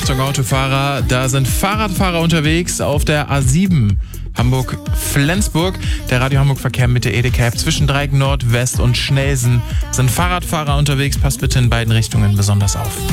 Achtung Autofahrer, da sind Fahrradfahrer unterwegs auf der A7 Hamburg-Flensburg. Der Radio Hamburg-Verkehr mit der Edeka zwischen Dreieck Nord, West und Schnelsen sind Fahrradfahrer unterwegs. Passt bitte in beiden Richtungen besonders auf.